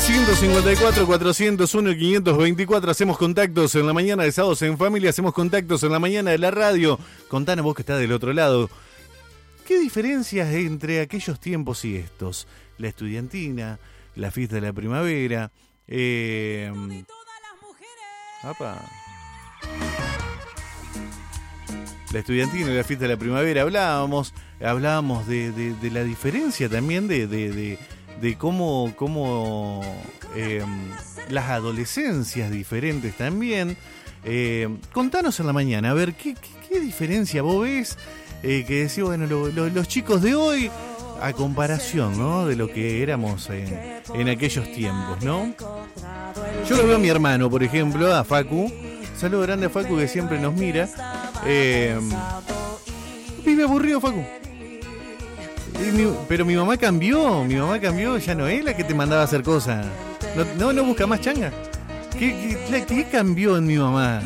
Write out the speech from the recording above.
154, 401, 524. Hacemos contactos en la mañana de Sábados en Familia. Hacemos contactos en la mañana de la radio. Contanos vos que estás del otro lado. ¿Qué diferencias entre aquellos tiempos y estos? La estudiantina, la fiesta de la primavera. La estudiantina y la fiesta de la primavera. Hablábamos de la diferencia también de cómo las adolescencias diferentes también. Contanos en la mañana, a ver, ¿qué diferencia vos ves? Que decís, bueno, los chicos de hoy, a comparación, ¿no?, de lo que éramos en aquellos tiempos, ¿no? Yo lo veo a mi hermano, por ejemplo, a Facu. Saludo grande a Facu, que siempre nos mira. Vive aburrido, Facu. Pero mi mamá cambió, ya no es la que te mandaba a hacer cosas. No busca más changa. ¿Qué cambió en mi mamá?